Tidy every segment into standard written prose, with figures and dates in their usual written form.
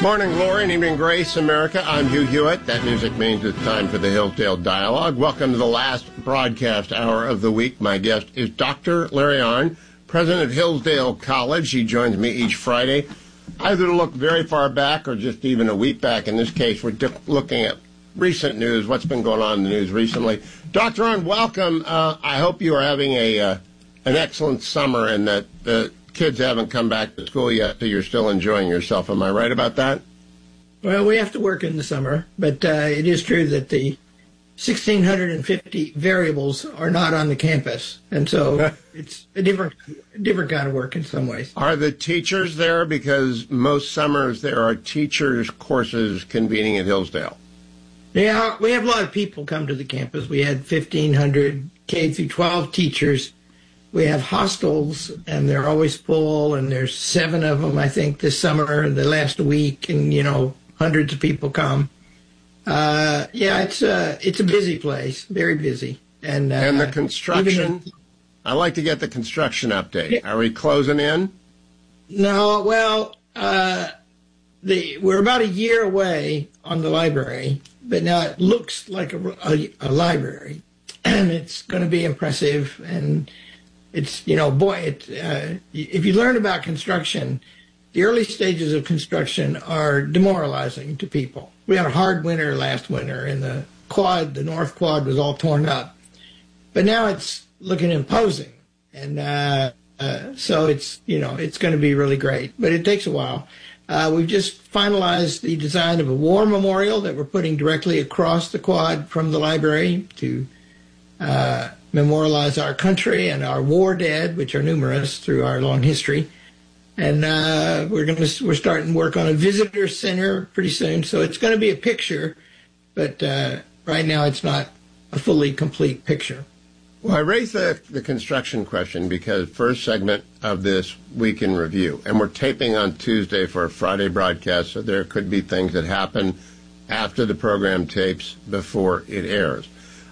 Morning, glory, and evening grace, America. I'm Hugh Hewitt. That music means it's time for the Hillsdale Dialogue. Welcome to the last broadcast hour of the week. My guest is Dr. Larry Arnn, president of Hillsdale College. He joins me each Friday, either to look very far back or just even a week back. In this case, we're looking at recent news, what's been going on in the news recently. Dr. Arnn, welcome. I hope you are having an excellent summer and that the kids haven't come back to school yet, so you're still enjoying yourself. Am I right about that? Well, we have to work in the summer, but it is true that the 1,650 variables are not on the campus, and so it's a different kind of work in some ways. Are the teachers there? Because most summers there are teachers' courses convening at Hillsdale. Yeah, we have a lot of people come to the campus. We had 1,500 K through 12 teachers. We have hostels, and they're always full, and there's 7 of them, I think, this summer, the last week, and, hundreds of people come. It's a busy place, very busy. And the construction, I like to get the construction update. Yeah. Are we closing in? No, well, we're about a year away on the library, but now it looks like a library, and it's going to be impressive, and it's, if you learn about construction, the early stages of construction are demoralizing to people. We had a hard winter last winter, and the North Quad was all torn up. But now it's looking imposing. And so it's going to be really great. But it takes a while. We've just finalized the design of a war memorial that we're putting directly across the quad from the library to memorialize our country and our war dead, which are numerous through our long history. And we're starting work on a visitor center pretty soon. So it's going to be a picture, but right now it's not a fully complete picture. Well, I raised the construction question because first segment of this Week in Review, and we're taping on Tuesday for a Friday broadcast, so there could be things that happen after the program tapes before it airs.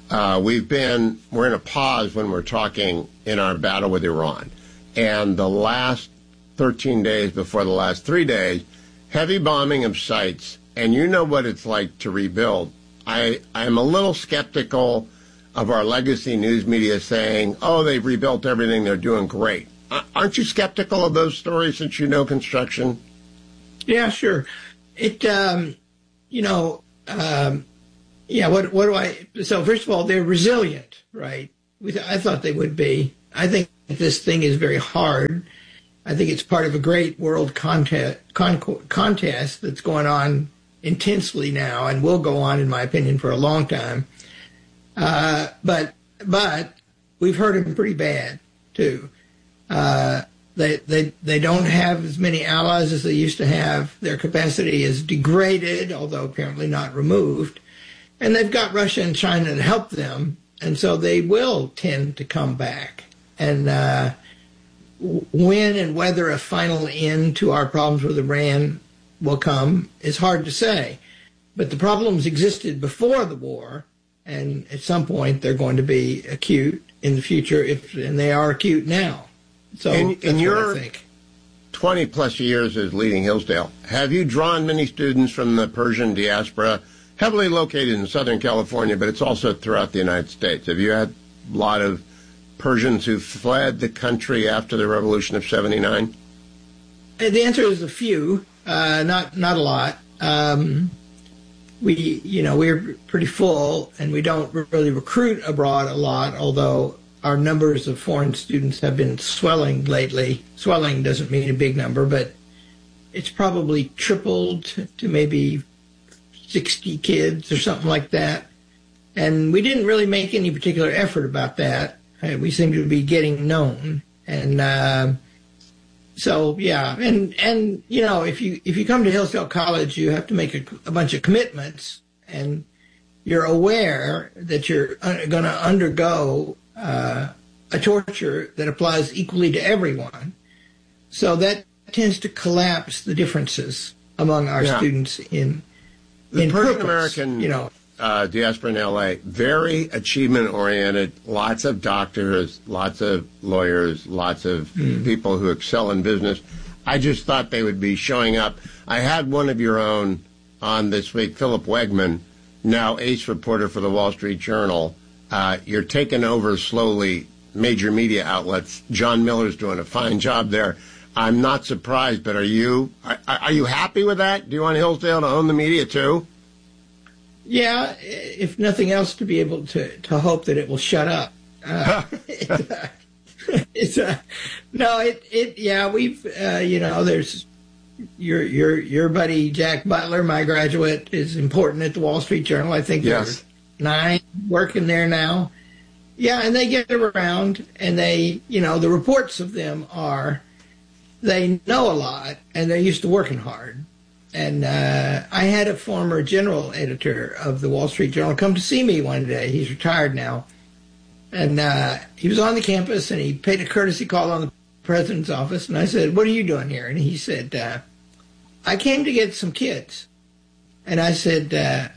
We're in a pause when we're talking in our battle with Iran. And the last 13 days before the last 3 days, heavy bombing of sites, and you know what it's like to rebuild. I'm a little skeptical of our legacy news media saying, oh, they've rebuilt everything, they're doing great. Aren't you skeptical of those stories since you know construction? Yeah, sure. So first of all, they're resilient, right? I thought they would be. I think this thing is very hard. I think it's part of a great world contest that's going on intensely now and will go on, in my opinion, for a long time. But we've hurt them pretty bad, too. They don't have as many allies as they used to have. Their capacity is degraded, although apparently not removed. And they've got Russia and China to help them, and so they will tend to come back. And when and whether a final end to our problems with Iran will come is hard to say. But the problems existed before the war, and at some point they're going to be acute in the future, and they are acute now. So in your 20-plus years as leading Hillsdale, have you drawn many students from the Persian diaspora, heavily located in Southern California, but it's also throughout the United States? Have you had a lot of Persians who fled the country after the Revolution of '79? The answer is a few, not a lot. We're pretty full, and we don't really recruit abroad a lot, although our numbers of foreign students have been swelling lately. Swelling doesn't mean a big number, but it's probably tripled to maybe 60 kids or something like that. And we didn't really make any particular effort about that. We seem to be getting known. And so, yeah. And if you come to Hillsdale College, you have to make a bunch of commitments, and you're aware that you're going to undergo a torture that applies equally to everyone. So that tends to collapse the differences among our students in Persian American diaspora in L.A., very achievement-oriented, lots of doctors, lots of lawyers, lots of people who excel in business. I just thought they would be showing up. I had one of your own on this week, Philip Wegman, now ace reporter for the Wall Street Journal. You're taking over slowly major media outlets. John Miller's doing a fine job there. I'm not surprised, but are you happy with that? Do you want Hillsdale to own the media too? Yeah, if nothing else, to be able to hope that it will shut up. We've there's your buddy Jack Butler, my graduate, is important at the Wall Street Journal. I think yes. There's 9 working there now. Yeah, and they get around, and they, the reports of them are, they know a lot, and they're used to working hard. And I had a former general editor of the Wall Street Journal come to see me one day. He's retired now. And he was on the campus, and he paid a courtesy call on the president's office. And I said, "What are you doing here?" And he said, "I came to get some kids." And I said,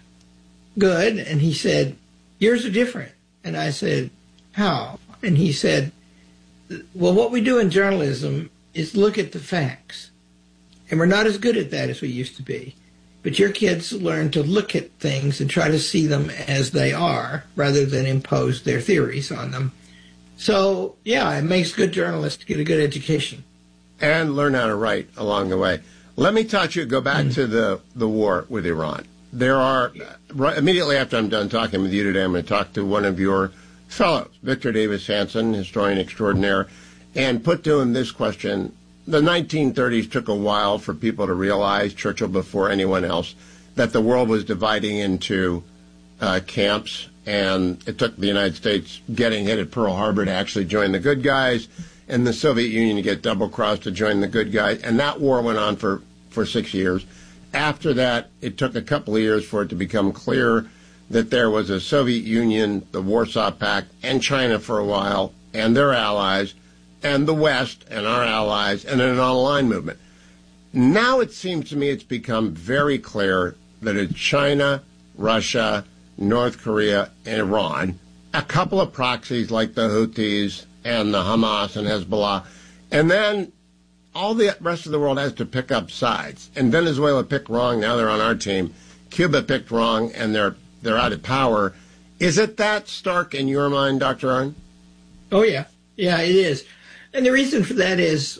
"Good." And he said, "Yours are different." And I said, "How?" And he said, "Well, what we do in journalism is look at the facts. And we're not as good at that as we used to be. But your kids learn to look at things and try to see them as they are rather than impose their theories on them." So, yeah, it makes good journalists to get a good education. And learn how to write along the way. Let me go back to the war with Iran. There are, immediately after I'm done talking with you today, I'm going to talk to one of your fellows, Victor Davis Hanson, historian extraordinaire, and put to him this question. The 1930s took a while for people to realize, Churchill before anyone else, that the world was dividing into camps, and it took the United States getting hit at Pearl Harbor to actually join the good guys, and the Soviet Union to get double-crossed to join the good guys, and that war went on for 6 years. After that, it took a couple of years for it to become clear that there was a Soviet Union, the Warsaw Pact, and China for a while, and their allies, and the West and our allies, and an online movement. Now it seems to me it's become very clear that it's China, Russia, North Korea, and Iran, a couple of proxies like the Houthis and the Hamas and Hezbollah, and then all the rest of the world has to pick up sides. And Venezuela picked wrong, now they're on our team. Cuba picked wrong, and they're out of power. Is it that stark in your mind, Dr. Arnn? Oh, yeah. Yeah, it is. And the reason for that is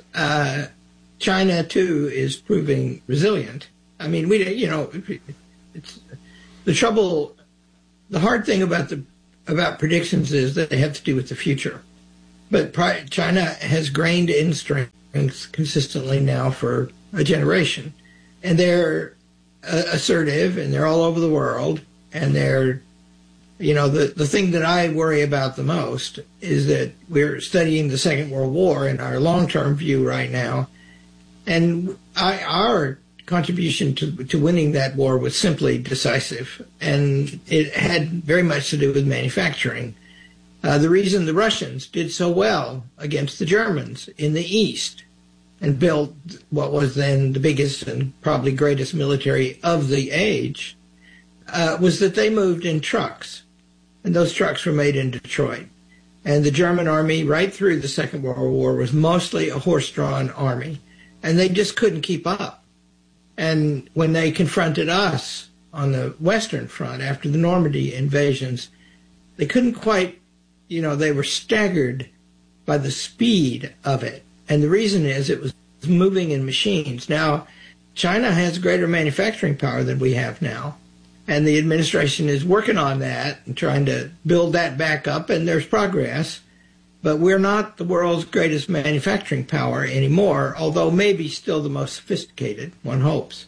China, too, is proving resilient. I mean, it's the trouble. The hard thing about predictions is that they have to do with the future. But China has gained in strength consistently now for a generation. And they're assertive, and they're all over the world, and they're the thing that I worry about the most is that we're studying the Second World War in our long-term view right now, and our contribution to winning that war was simply decisive, and it had very much to do with manufacturing. The reason the Russians did so well against the Germans in the East and built what was then the biggest and probably greatest military of the age was that they moved in trucks. And those trucks were made in Detroit. And the German army, right through the Second World War, was mostly a horse-drawn army. And they just couldn't keep up. And when they confronted us on the Western Front after the Normandy invasions, they couldn't quite, they were staggered by the speed of it. And the reason is it was moving in machines. Now, China has greater manufacturing power than we have now. And the administration is working on that and trying to build that back up, and there's progress. But we're not the world's greatest manufacturing power anymore, although maybe still the most sophisticated, one hopes.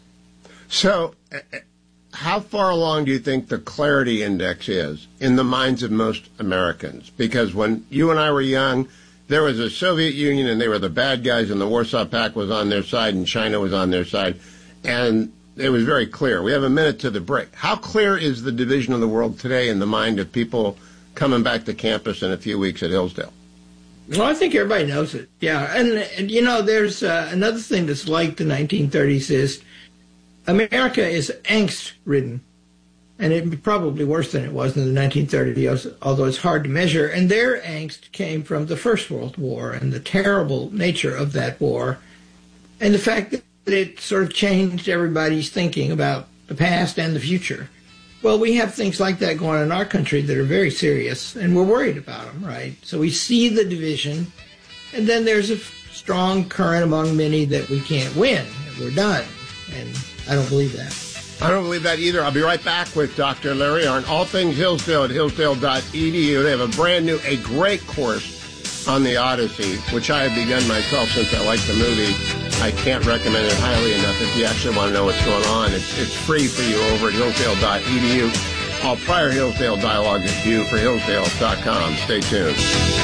So how far along do you think the clarity index is in the minds of most Americans? Because when you and I were young, there was a Soviet Union, and they were the bad guys, and the Warsaw Pact was on their side, and China was on their side. And it was very clear. We have a minute to the break. How clear is the division of the world today in the mind of people coming back to campus in a few weeks at Hillsdale? Well, I think everybody knows it. Yeah. And there's another thing that's like the 1930s is America is angst-ridden. And it'd be probably worse than it was in the 1930s, although it's hard to measure. And their angst came from the First World War and the terrible nature of that war. and the fact that it sort of changed everybody's thinking about the past and the future. Well, we have things like that going on in our country that are very serious, and we're worried about them, right? So we see the division, and then there's a strong current among many that we can't win, and we're done. And I don't believe that. I don't believe that either. I'll be right back with Dr. Larry on all things Hillsdale at hillsdale.edu. They have a great course on the Odyssey, which I have begun myself since I like the movie. I can't recommend it highly enough if you actually want to know what's going on. It's free for you over at hillsdale.edu. All prior Hillsdale dialogue is due for hillsdale.com. Stay tuned.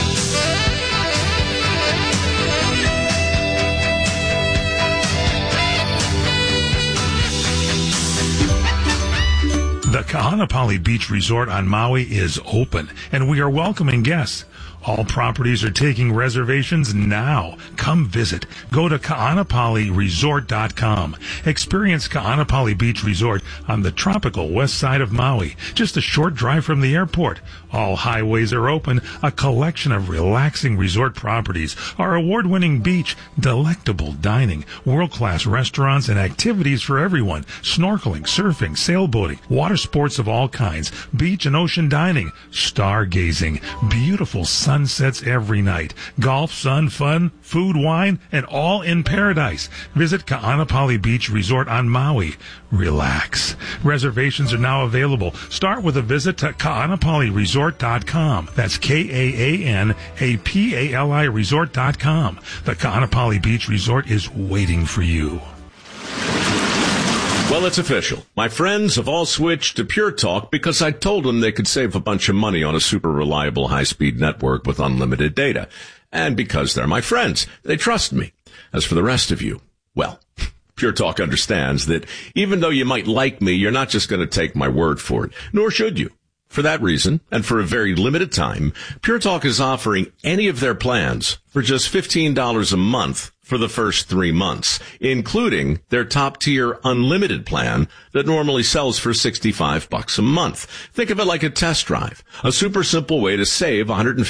The Kahanapali Beach Resort on Maui is open, and we are welcoming guests. All properties are taking reservations now. Come visit. Go to kahanapaliresort.com. Experience Kahanapali Beach Resort on the tropical west side of Maui, just a short drive from the airport. All highways are open, a collection of relaxing resort properties, our award-winning beach, delectable dining, world-class restaurants, and activities for everyone. Snorkeling, surfing, sailboating, water sports of all kinds, beach and ocean dining, stargazing, beautiful sunsets every night, golf, sun, fun, food, wine, and all in paradise. Visit Kahanapali Beach Resort on Maui. Relax. Reservations are now available. Start with a visit to kahanapaliresort.com. That's Kahanapali resort.com. The Kahanapali Beach Resort is waiting for you. Well, it's official. My friends have all switched to Pure Talk because I told them they could save a bunch of money on a super reliable high-speed network with unlimited data. And because they're my friends, they trust me. As for the rest of you, well, Pure Talk understands that even though you might like me, you're not just going to take my word for it, nor should you. For that reason, and for a very limited time, Pure Talk is offering any of their plans for just $15 a month for the first 3 months, including their top-tier unlimited plan that normally sells for $65 a month. Think of it like a test drive, a super simple way to save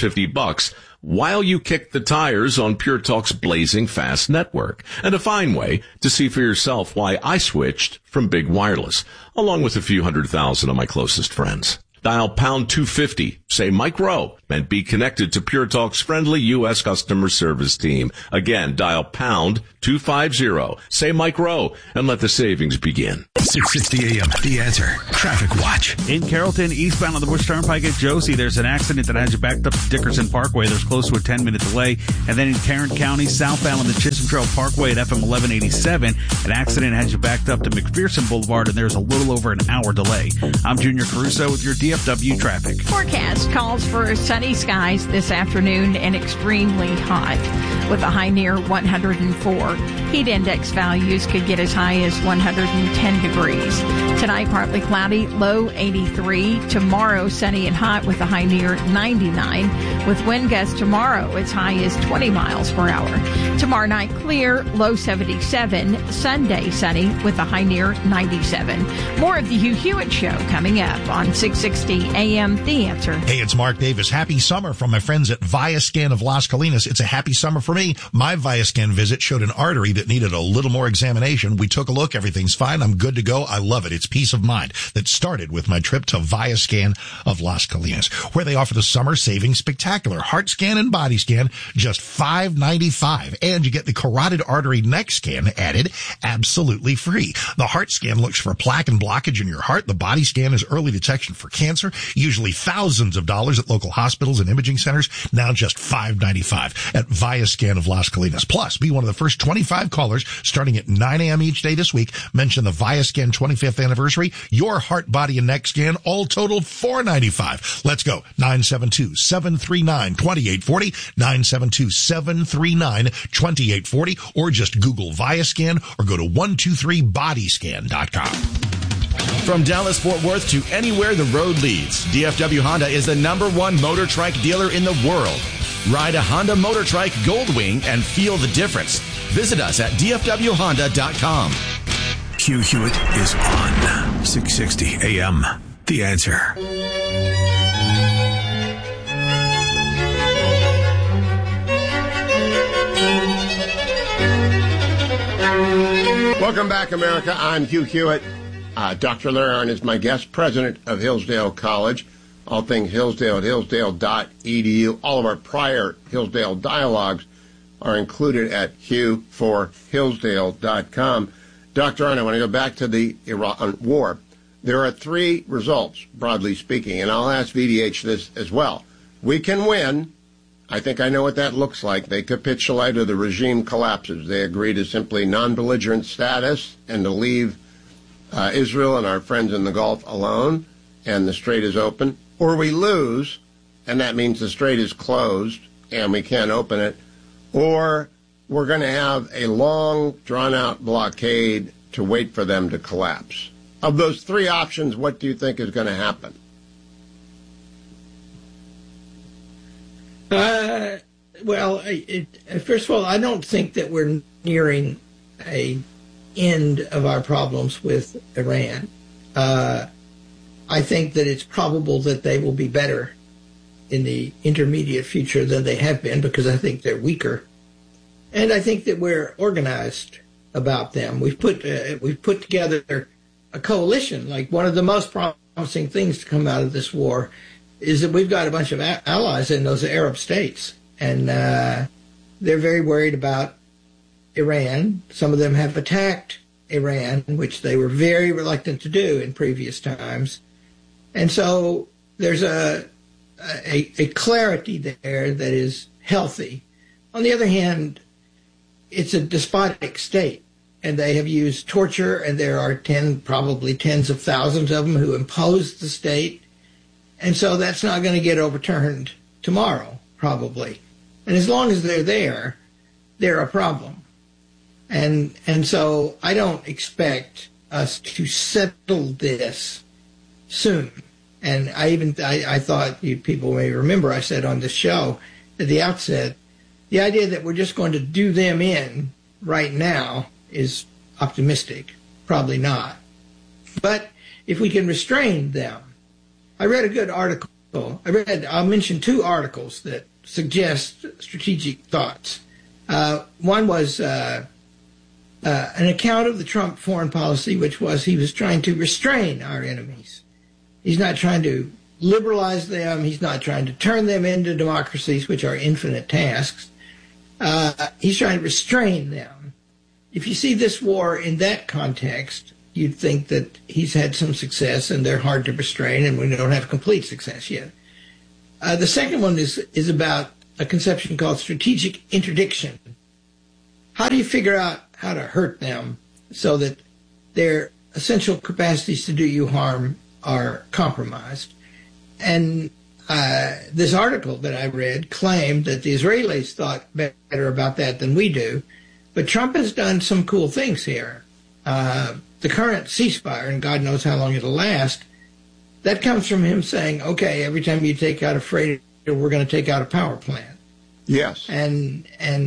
$150 while you kick the tires on Pure Talk's blazing fast network, and a fine way to see for yourself why I switched from big wireless, along with a few 100,000 of my closest friends. Dial pound 250, say Mike Rowe, and be connected to Pure Talk's friendly U.S. customer service team. Again, dial pound 250, say Mike Rowe, and let the savings begin. 660 AM, The Answer. Traffic Watch. In Carrollton, eastbound on the Bush Turnpike at Josie, there's an accident that has you backed up to Dickerson Parkway. There's close to a 10-minute delay. And then in Tarrant County, southbound on the Chisholm Trail Parkway at FM 1187, an accident has you backed up to McPherson Boulevard, and there's a little over an hour delay. I'm Junior Caruso with your DFW traffic. Forecast calls for sunny skies this afternoon and extremely hot with a high near 104. Heat index values could get as high as 110 degrees. Tonight, partly cloudy, low 83. Tomorrow, sunny and hot with a high near 99. With wind gusts tomorrow as high as 20 miles per hour. Tomorrow night, clear, low 77. Sunday, sunny with a high near 97. More of the Hugh Hewitt Show coming up on 660 AM The Answer. Hey, it's Mark Davis. Happy summer from my friends at ViaScan of Las Colinas. It's a happy summer for me. My ViaScan visit showed an artery that needed a little more examination. We took a look. Everything's fine. I'm good to go. I love it. It's peace of mind that started with my trip to ViaScan of Las Colinas, where they offer the summer savings spectacular. Heart scan and body scan, just $5.95. And you get the carotid artery neck scan added absolutely free. The heart scan looks for plaque and blockage in your heart. The body scan is early detection for cancer, usually thousands of dollars at local hospitals and imaging centers, now just $5.95 at ViaScan of Las Colinas. Plus, be one of the first 25 callers starting at 9 a.m. each day this week. Mention the ViaScan 25th anniversary. Your heart, body, and neck scan, all totaled $4.95. Let's go. 972-739-2840, 972-739-2840, or just Google ViaScan or go to 123bodyscan.com. From Dallas-Fort Worth to anywhere the road leads, DFW Honda is the #1 motor trike dealer in the world. Ride a Honda motor trike Goldwing and feel the difference. Visit us at dfwhonda.com. Hugh Hewitt is on 660 AM. The Answer. Welcome back, America. I'm Hugh Hewitt. Dr. Larry Arnn is my guest, president of Hillsdale College. All things Hillsdale at hillsdale.edu. All of our prior Hillsdale dialogues are included at hughforhillsdale.com. Dr. Arnn, I want to go back to the Iran war. There are three results, broadly speaking, and I'll ask VDH this as well. We can win. I think I know what that looks like. They capitulate or the regime collapses. They agree to simply non-belligerent status and to leave Israel and our friends in the Gulf alone, and the strait is open. Or we lose, and that means the strait is closed and we can't open it. Or we're going to have a long, drawn-out blockade to wait for them to collapse. Of those three options, what do you think is going to happen? Well, first of all, I don't think that we're nearing an end of our problems with Iran. I think that it's probable that they will be better in the intermediate future than they have been, because I think they're weaker. And I think that we're organized about them. We've put together a coalition. Like, one of the most promising things to come out of this war is that we've got a bunch of allies in those Arab states, and they're very worried about Iran. Some of them have attacked Iran, which they were very reluctant to do in previous times. And so there's a clarity there that is healthy. On the other hand, it's a despotic state, and they have used torture, and there are probably tens of thousands of them who impose the state. And so that's not going to get overturned tomorrow, probably. And as long as they're there, they're a problem. And so I don't expect us to settle this soon. And I thought people may remember I said on this show at the outset, the idea that we're just going to do them in right now is optimistic. Probably not. But if we can restrain them, I read a good article. I'll mention two articles that suggest strategic thoughts. One was an account of the Trump foreign policy, which was he was trying to restrain our enemies. He's not trying to liberalize them. He's not trying to turn them into democracies, which are infinite tasks. He's trying to restrain them. If you see this war in that context, you'd think that he's had some success and they're hard to restrain, and we don't have complete success yet. The second one is about a conception called strategic interdiction. How do you figure out how to hurt them so that their essential capacities to do you harm are compromised? And this article that I read claimed that the Israelis thought better about that than we do, but Trump has done some cool things here. The current ceasefire, and God knows how long it'll last, that comes from him saying, okay, every time you take out a freighter, we're going to take out a power plant. Yes. And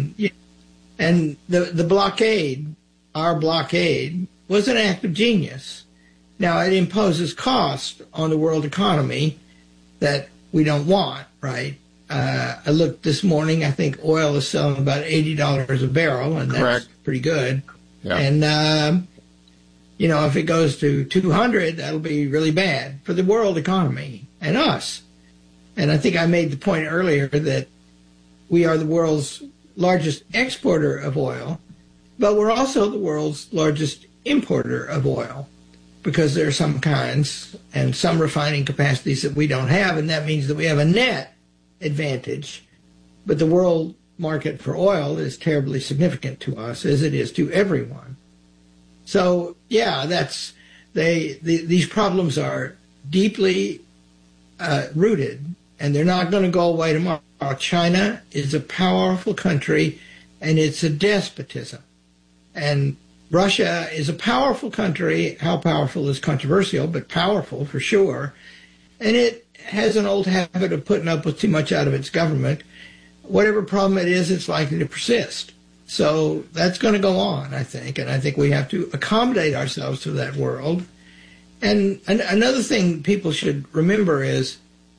the blockade, our blockade, was an act of genius. Now, it imposes cost on the world economy that we don't want, right? I looked this morning, I think oil is selling about $80 a barrel, and that's pretty good. Yeah. And, if it goes to 200, that'll be really bad for the world economy and us. And I think I made the point earlier that we are the world's largest exporter of oil, but we're also the world's largest importer of oil, because there are some kinds and some refining capacities that we don't have, and that means that we have a net advantage. But the world market for oil is terribly significant to us, as it is to everyone. So, yeah, these problems are deeply rooted, and they're not going to go away tomorrow. China is a powerful country, and it's a despotism. And Russia is a powerful country. How powerful is controversial, but powerful for sure. And it has an old habit of putting up with too much out of its government. Whatever problem it is, it's likely to persist. So that's going to go on, I think. And I think we have to accommodate ourselves to that world. And another thing people should remember is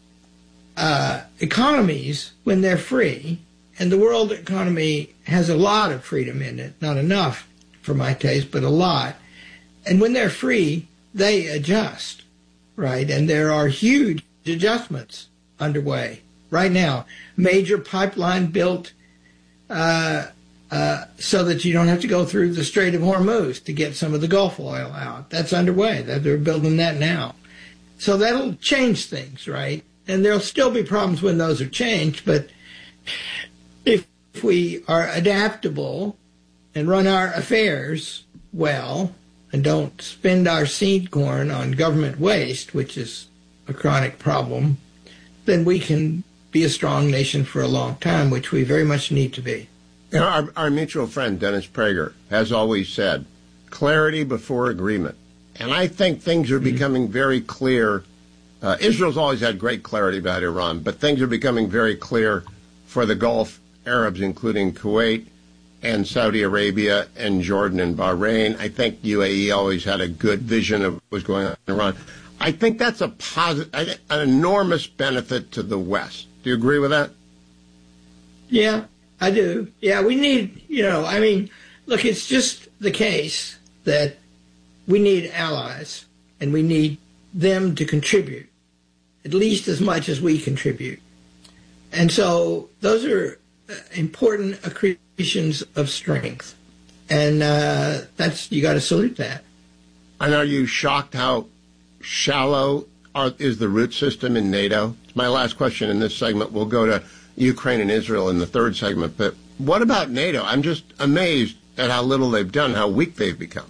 economies, when they're free, and the world economy has a lot of freedom in it, not enough for my taste, but a lot. And when they're free, they adjust, right? And there are huge adjustments underway right now. Major pipeline built so that you don't have to go through the Strait of Hormuz to get some of the Gulf oil out. That's underway. They're building that now. So that'll change things, right? And there'll still be problems when those are changed, but if we are adaptable and run our affairs well and don't spend our seed corn on government waste, which is a chronic problem, then we can be a strong nation for a long time, which we very much need to be. You know, our mutual friend, Dennis Prager, has always said, clarity before agreement. And I think things are becoming very clear. Israel's always had great clarity about Iran, but things are becoming very clear for the Gulf Arabs, including Kuwait and Saudi Arabia and Jordan and Bahrain. I think UAE always had a good vision of what was going on in Iran. I think that's a positive, an enormous benefit to the West. Do you agree with that? Yeah, I do. Yeah, we need, look, it's just the case that we need allies, and we need them to contribute at least as much as we contribute. And so those are important accretions of strength. And you got to salute that. And are you shocked how shallow is the root system in NATO? It's my last question in this segment. We'll go to Ukraine and Israel in the third segment. But what about NATO? I'm just amazed at how little they've done, how weak they've become.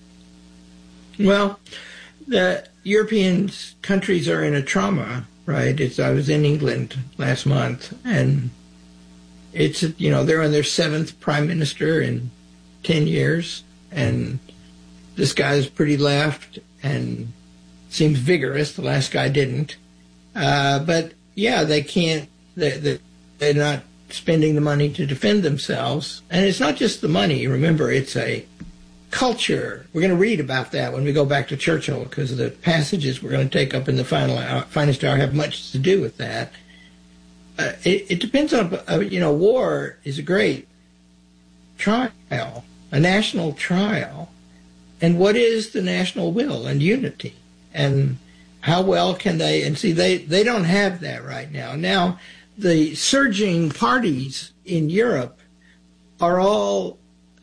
Well, the European countries are in a trauma, right? I was in England last month, and it's, they're on their 7th prime minister in 10 years, and this guy's pretty left and seems vigorous. The last guy didn't. But, yeah, they can't, they're not spending the money to defend themselves. And it's not just the money. Remember, it's a culture. We're going to read about that when we go back to Churchill, because the passages we're going to take up in the finest hour have much to do with that. It depends on, war is a great trial, a national trial. And what is the national will and unity? And how well can they, and see, they don't have that right now. Now, the surging parties in Europe are all,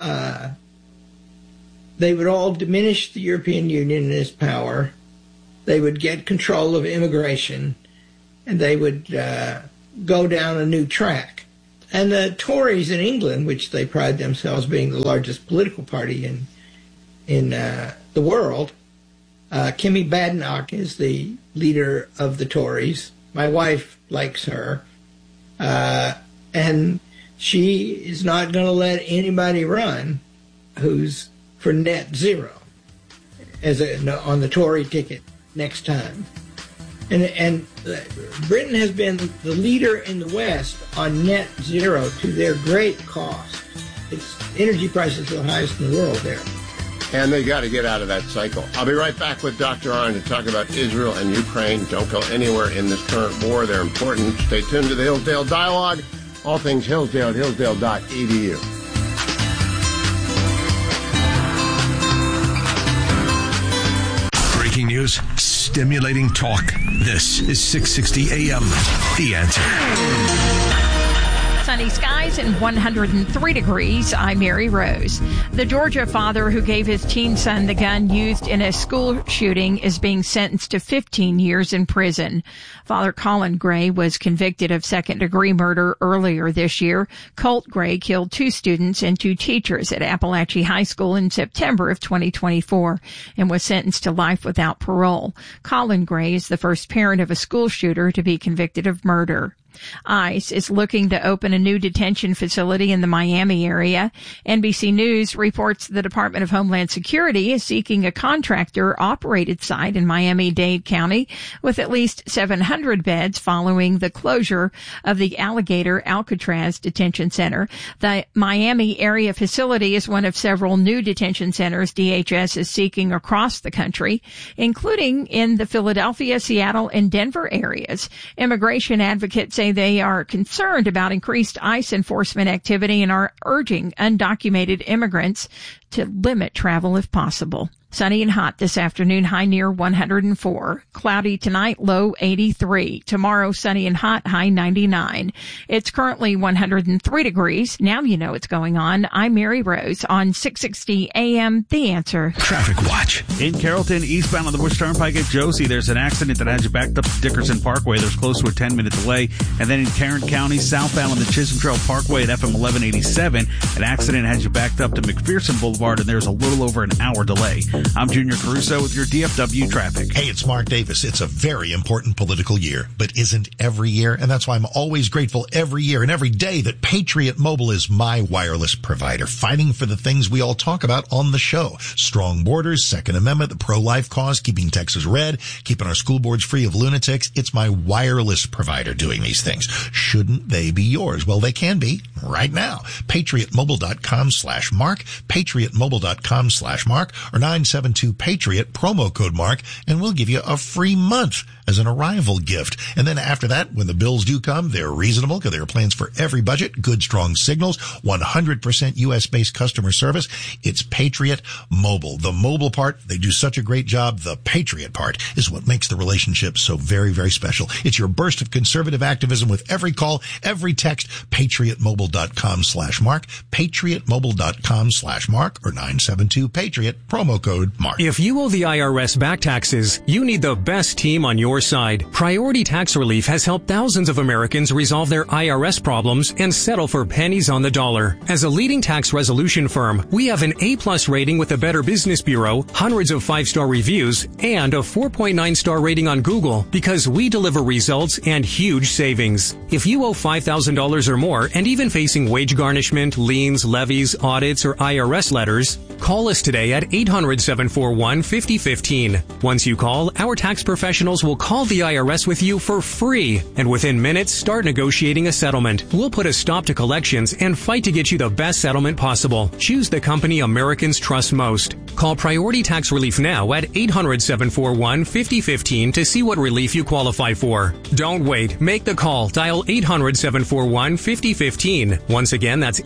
they would all diminish the European Union and its power. They would get control of immigration, and they would go down a new track. And the Tories in England, which they pride themselves being the largest political party in the world, Kimi Badenoch is the leader of the Tories. My wife likes her. And she is not going to let anybody run who's for net zero on the Tory ticket next time. And Britain has been the leader in the West on net zero to their great cost. Its energy prices are the highest in the world there. And they got to get out of that cycle. I'll be right back with Dr. Arnn to talk about Israel and Ukraine. Don't go anywhere in this current war. They're important. Stay tuned to the Hillsdale Dialogue. All things Hillsdale at hillsdale.edu. Breaking news, stimulating talk. This is 660 AM. The Answer. Sunny skies and 103 degrees. I'm Mary Rose. The Georgia father who gave his teen son the gun used in a school shooting is being sentenced to 15 years in prison. Father Colin Gray was convicted of second-degree murder earlier this year. Colt Gray killed 2 students and 2 teachers at Appalachia High School in September of 2024 and was sentenced to life without parole. Colin Gray is the first parent of a school shooter to be convicted of murder. ICE is looking to open a new detention facility in the Miami area. NBC News reports the Department of Homeland Security is seeking a contractor-operated site in Miami-Dade County with at least 700 beds following the closure of the Alligator Alcatraz Detention Center. The Miami area facility is one of several new detention centers DHS is seeking across the country, including in the Philadelphia, Seattle, and Denver areas. Immigration advocates say they are concerned about increased ICE enforcement activity and are urging undocumented immigrants to limit travel if possible. Sunny and hot this afternoon, high near 104. Cloudy tonight, low 83. Tomorrow, sunny and hot, high 99. It's currently 103 degrees. Now you know what's going on. I'm Mary Rose on 660 AM, The Answer. Traffic Watch. In Carrollton, eastbound on the Bush Turnpike at Josie, there's an accident that has you backed up to Dickerson Parkway. There's close to a 10-minute delay. And then in Tarrant County, southbound on the Chisholm Trail Parkway at FM 1187, an accident has you backed up to McPherson Boulevard, and there's a little over an hour delay. I'm Junior Caruso with your DFW traffic. Hey, it's Mark Davis. It's a very important political year, but isn't every year? And that's why I'm always grateful every year and every day that Patriot Mobile is my wireless provider, fighting for the things we all talk about on the show. Strong borders, Second Amendment, the pro-life cause, keeping Texas red, keeping our school boards free of lunatics. It's my wireless provider doing these things. Shouldn't they be yours? Well, they can be right now. PatriotMobile.com/Mark, PatriotMobile.com/Mark, or 972-PATRIOT, promo code Mark, and we'll give you a free month as an arrival gift. And then after that, when the bills do come, they're reasonable because there are plans for every budget, good, strong signals, 100% U.S.-based customer service. It's Patriot Mobile. The mobile part, they do such a great job. The Patriot part is what makes the relationship so very, very special. It's your burst of conservative activism with every call, every text, PatriotMobile.com/Mark, PatriotMobile.com/Mark, or 972-PATRIOT, promo code Mark. If you owe the IRS back taxes, you need the best team on your side. Priority Tax Relief has helped thousands of Americans resolve their IRS problems and settle for pennies on the dollar. As a leading tax resolution firm, we have an A+ rating with the Better Business Bureau, hundreds of 5-star reviews, and a 4.9-star rating on Google because we deliver results and huge savings. If you owe $5,000 or more and even facing wage garnishment, liens, levies, audits, or IRS letters, call us today at 800-741-5015. Once you call, our tax professionals will call the IRS with you for free, and within minutes, start negotiating a settlement. We'll put a stop to collections and fight to get you the best settlement possible. Choose the company Americans trust most. Call Priority Tax Relief now at 800-741-5015 to see what relief you qualify for. Don't wait. Make the call. Dial 800-741-5015. Once again, that's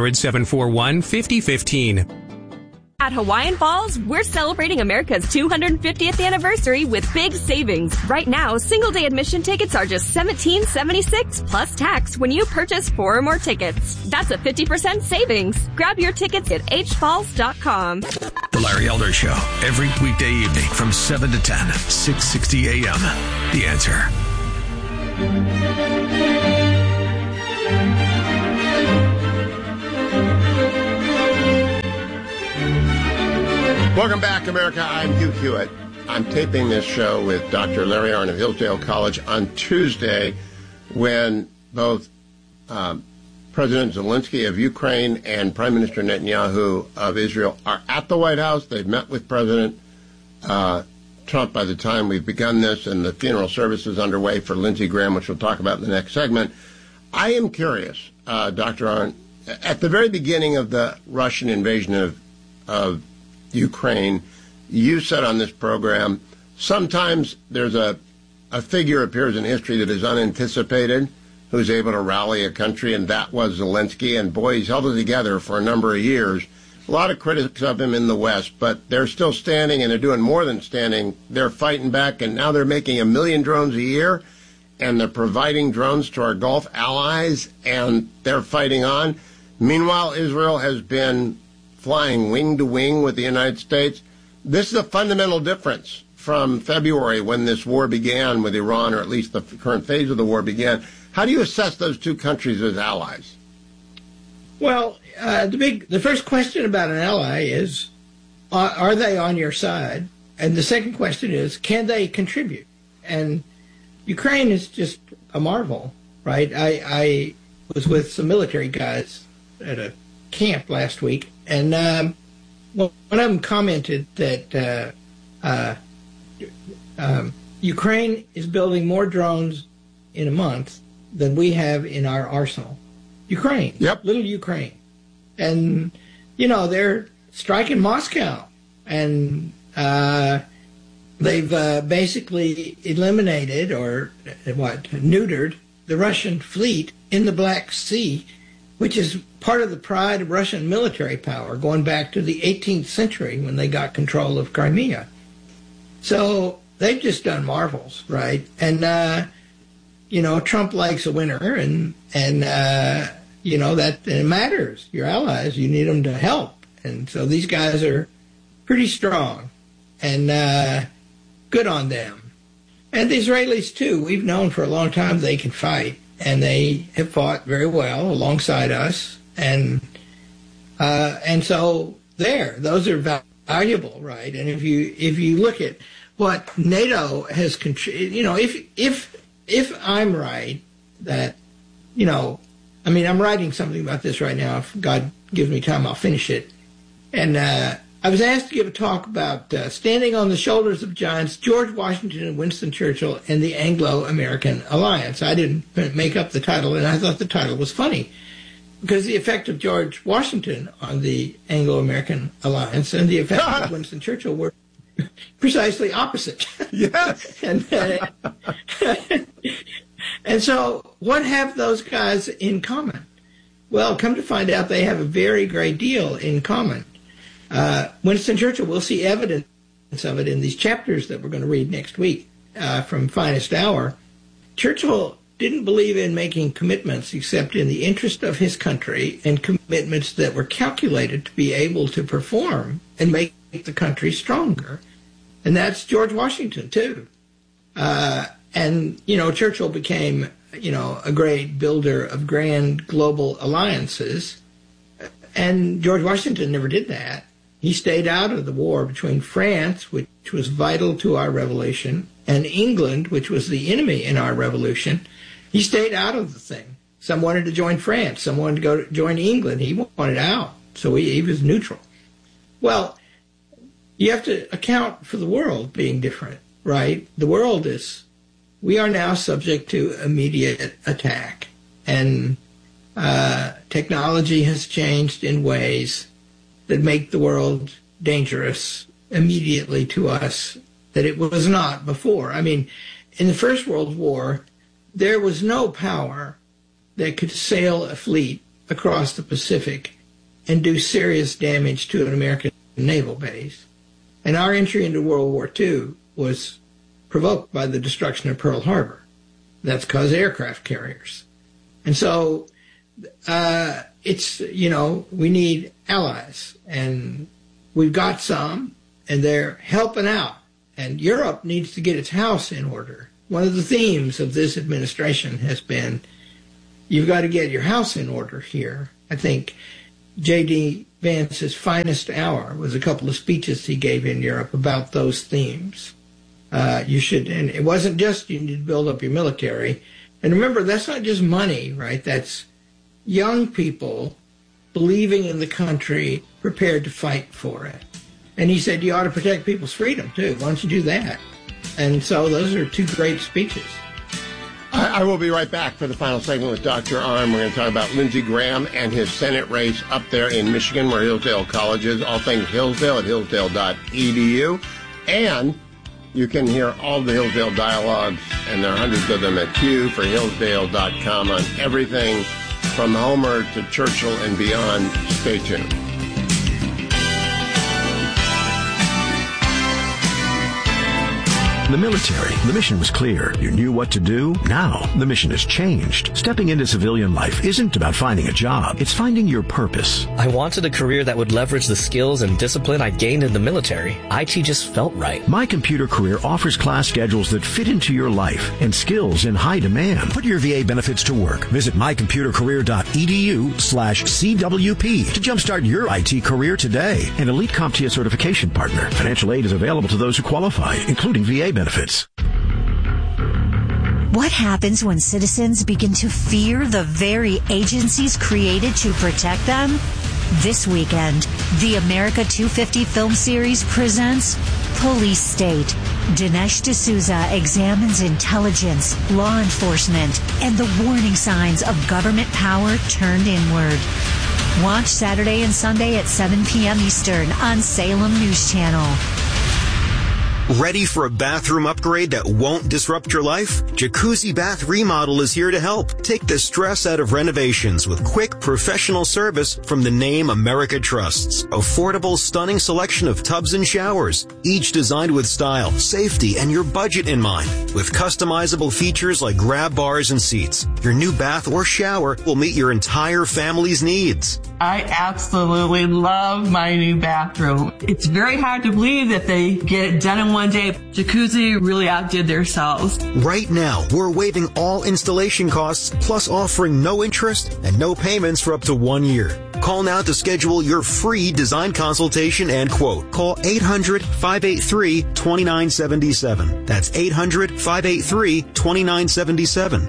800-741-5015. At Hawaiian Falls, we're celebrating America's 250th anniversary with big savings. Right now, single-day admission tickets are just $17.76 plus tax when you purchase 4 or more tickets. That's a 50% savings. Grab your tickets at hfalls.com. The Larry Elder Show, every weekday evening from 7 to 10, 660 AM. The Answer. Welcome back, America. I'm Hugh Hewitt. I'm taping this show with Dr. Larry Arnn of Hillsdale College on Tuesday when both President Zelensky of Ukraine and Prime Minister Netanyahu of Israel are at the White House. They've met with President Trump by the time we've begun this, and the funeral service is underway for Lindsey Graham, which we'll talk about in the next segment. I am curious, Dr. Arnn, at the very beginning of the Russian invasion of Ukraine, you said on this program, sometimes there's a figure appears in history that is unanticipated, who's able to rally a country, and that was Zelensky. And boy, he's held it together for a number of years. A lot of critics of him in the West, but they're still standing, and they're doing more than standing. They're fighting back, and now they're making 1 million drones a year, and they're providing drones to our Gulf allies, and they're fighting on. Meanwhile, Israel has been flying wing to wing with the United States. This is a fundamental difference from February when this war began with Iran, or at least the current phase of the war began. How do you assess those two countries as allies? Well, the first question about an ally is, are they on your side? And the second question is, can they contribute? And Ukraine is just a marvel, right? I was with some military guys at a camp last week, and one of them commented that Ukraine is building more drones in a month than we have in our arsenal. Ukraine, little Ukraine. And, you know, they're striking Moscow, and they've basically eliminated or neutered the Russian fleet in the Black Sea, which is part of the pride of Russian military power going back to the 18th century when they got control of Crimea. So they've just done marvels, right? And, Trump likes a winner, and that it matters. Your allies, you need them to help. And so these guys are pretty strong, and good on them. And the Israelis, too. We've known for a long time they can fight, and they have fought very well alongside us. And so those are valuable, right? And if you look at what NATO has contributed, if I'm right that, I'm writing something about this right now. If God gives me time, I'll finish it. And I was asked to give a talk about standing on the shoulders of giants, George Washington and Winston Churchill, and the Anglo-American Alliance. I didn't make up the title, and I thought the title was funny because the effect of George Washington on the Anglo-American Alliance and the effect of Winston Churchill were precisely opposite. Yes. And so what have those guys in common? Well, come to find out they have a very great deal in common. Winston Churchill, we'll see evidence of it in these chapters that we're going to read next week from Finest Hour. Churchill didn't believe in making commitments except in the interest of his country, and commitments that were calculated to be able to perform and make the country stronger. And that's George Washington, too. Churchill became, a great builder of grand global alliances. And George Washington never did that. He stayed out of the war between France, which was vital to our revolution, and England, which was the enemy in our revolution. He stayed out of the thing. Some wanted to join France. Some wanted to go join England. He wanted out. So he was neutral. Well, you have to account for the world being different, right? The world we are now subject to immediate attack. And technology has changed in ways that make the world dangerous immediately to us that it was not before. I mean, in the First World War, there was no power that could sail a fleet across the Pacific and do serious damage to an American naval base. And our entry into World War II was provoked by the destruction of Pearl Harbor. That's caused aircraft carriers. And so we need allies, and we've got some, and they're helping out. And Europe needs to get its house in order. One of the themes of this administration has been, you've got to get your house in order here. I think J.D. Vance's finest hour was a couple of speeches he gave in Europe about those themes. And it wasn't just you need to build up your military. And remember, that's not just money, right? That's young people believing in the country, prepared to fight for it. And he said you ought to protect people's freedom, too. Why don't you do that? And so those are two great speeches. I will be right back for the final segment with Dr. Arm. We're going to talk about Lindsey Graham and his Senate race up there in Michigan, where Hillsdale College is. All things Hillsdale at hillsdale.edu. And you can hear all the Hillsdale dialogues, and there are hundreds of them at qforhillsdale.com on everything from Homer to Churchill and beyond. Stay tuned. The military, the mission was clear. You knew what to do. Now, the mission has changed. Stepping into civilian life isn't about finding a job. It's finding your purpose. I wanted a career that would leverage the skills and discipline I gained in the military. IT just felt right. My Computer Career offers class schedules that fit into your life and skills in high demand. Put your VA benefits to work. Visit mycomputercareer.edu/CWP to jumpstart your IT career today. An elite CompTIA certification partner. Financial aid is available to those who qualify, including VA benefits. What happens when citizens begin to fear the very agencies created to protect them? This weekend, the America 250 film series presents Police State. Dinesh D'Souza examines intelligence, law enforcement, and the warning signs of government power turned inward. Watch Saturday and Sunday at 7 p.m. Eastern on Salem News Channel. Ready for a bathroom upgrade that won't disrupt your life? Jacuzzi Bath Remodel is here to help. Take the stress out of renovations with quick, professional service from the name America trusts. Affordable, stunning selection of tubs and showers, each designed with style, safety, and your budget in mind. With customizable features like grab bars and seats, your new bath or shower will meet your entire family's needs. I absolutely love my new bathroom. It's very hard to believe that they get it done in one day. Jacuzzi really outdid themselves. Right now, we're waiving all installation costs, plus offering no interest and no payments for up to 1 year. Call now to schedule your free design consultation and quote. Call 800-583-2977. That's 800-583-2977.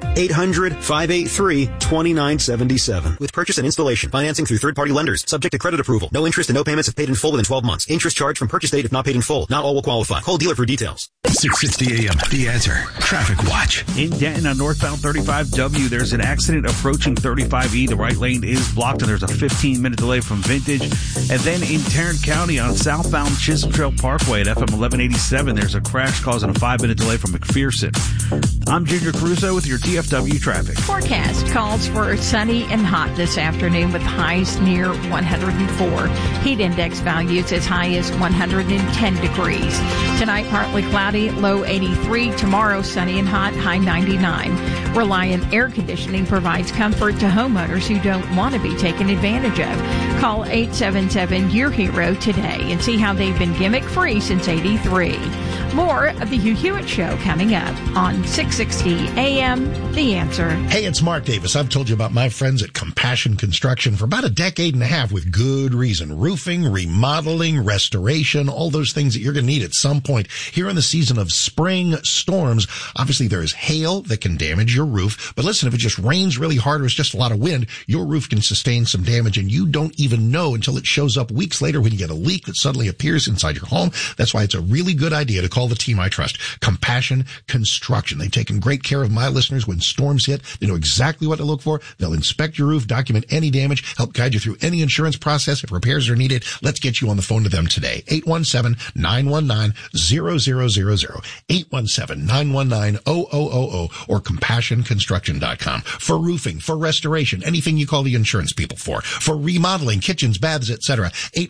800-583-2977. With purchase and installation, financing through third-party lenders, subject to credit approval. No interest and no payments if paid in full within 12 months. Interest charged from purchase date if not paid in full. Not all will qualify. Call dealer for details. 660 AM. The Answer. Traffic Watch. In Denton on northbound 35W, there's an accident approaching 35E. The right lane is blocked and there's a 15-minute delay from Vintage. And then in Tarrant County on southbound Chisholm Trail Parkway at FM 1187, there's a crash causing a 5-minute delay from McPherson. I'm Junior Caruso with your DFW traffic. Forecast calls for sunny and hot this afternoon with highs near 104. Heat index values as high as 110 degrees. Tonight, partly cloudy, low 83. Tomorrow, sunny and hot, high 99. Reliant Air Conditioning provides comfort to homeowners who don't want to be taken advantage of. Call 877-YOUR-HERO today and see how they've been gimmick-free since 83. More of the Hugh Hewitt Show coming up on 660 AM, The Answer. Hey, it's Mark Davis. I've told you about my friends at Compassion Construction for about a decade and a half with good reason. Roofing, remodeling, restoration, all those things that you're going to need at some point here in the season of spring storms. Obviously, there is hail that can damage your roof. But listen, if it just rains really hard or it's just a lot of wind, your roof can sustain some damage and you don't even know until it shows up weeks later when you get a leak that suddenly appears inside your home. That's why it's a really good idea to call the team I trust, Compassion Construction. They've taken great care of my listeners when storms hit. They know exactly what to look for. They'll inspect your roof, document any damage, help guide you through any insurance process if repairs are needed. Let's get you on the phone to them today. 817-919-0000, 817-919-0000, or CompassionConstruction.com. For roofing, for restoration, anything you call the insurance people for remodeling, kitchens, baths, etc.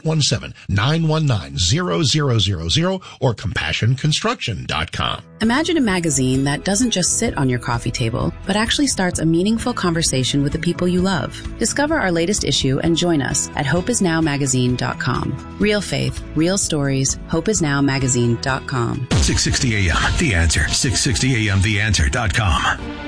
817-919-0000 or CompassionConstruction.com. Imagine a magazine that doesn't just sit on your coffee table, but actually starts a meaningful conversation with the people you love. Discover our latest issue and join us at hopeisnowmagazine.com. Real faith, real stories, hopeisnowmagazine.com. 660 AM, The Answer. 660 AM, TheAnswer.com.